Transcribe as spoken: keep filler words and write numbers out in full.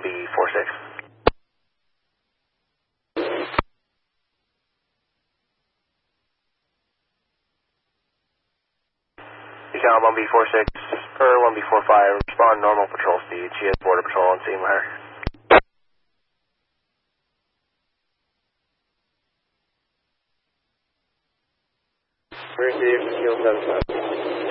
one B four six. Recon one B four six, or one B four five, respond normal patrol speed. She has border patrol on scene with her. Received, fuel seven five.